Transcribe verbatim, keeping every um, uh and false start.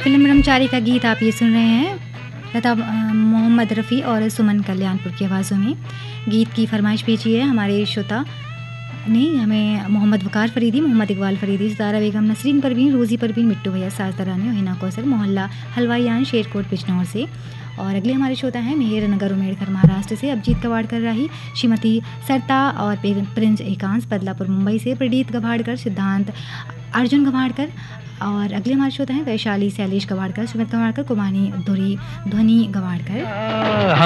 Film ब्रह्मचारी का गीत आप ये सुन रहे हैं लता अ, मोहम्मद रफ़ी और सुमन कल्याणपुर की आवाज़ों में। गीत की फरमाइश भेजी है हमारे श्रोता ने हमें मोहम्मद वकार फरीदी, मोहम्मद इकबाल फरीदी, सितारा बेगम, नसरीन परवीन, रोज़ी परवीन, मिट्टू भैया, साज तरानी और हिना कौसर, मोहल्ला हलवाईयान, शेरकोट बिजनौर से। और अगले हमारे श्रोता हैं मेहर नगर उमेड़कर महाराष्ट्र से, अभिजीत गवाड़कर राही, श्रीमती सरता और प्रिंस एकांश बदलापुर मुंबई से, प्रदीप गवाड़कर, सिद्धांत अर्जुन गवाड़कर। और अगले हमारे श्रोता हैं वैशाली शैलेश गवाड़कर, सुमित गवाड़कर, कुमानी धुरी ध्वनि गवाड़कर।